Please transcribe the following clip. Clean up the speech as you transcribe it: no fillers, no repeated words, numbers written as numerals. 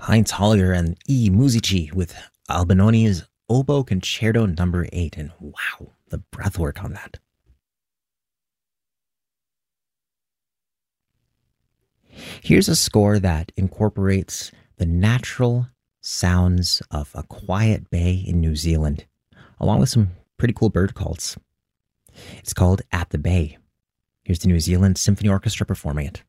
Heinz Holliger and E. Musici with Albinoni's Oboe Concerto No. 8. And wow, the breathwork on that. Here's a score that incorporates the natural sounds of a quiet bay in New Zealand, along with some pretty cool bird calls. It's called At the Bay. Here's the New Zealand Symphony Orchestra performing it.